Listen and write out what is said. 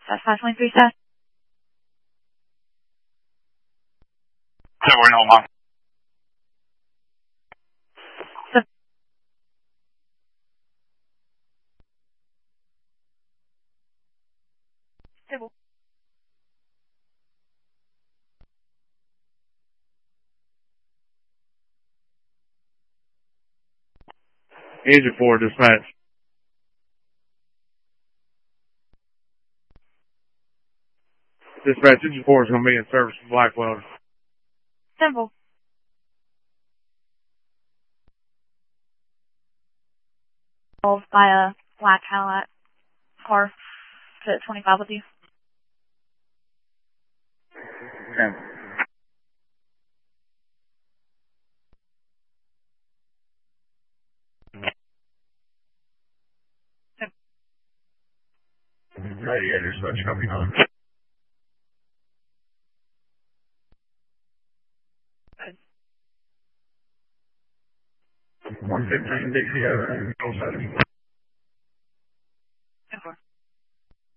That's 523 South. So we're no more. Table. Engine 4, dispatch. Dispatch, Engine 4 is going to be in service for Blackwell. Simple. By a black Cadillac car to 25 with you. Okay. Radiator switch coming on. 115 Dixie over.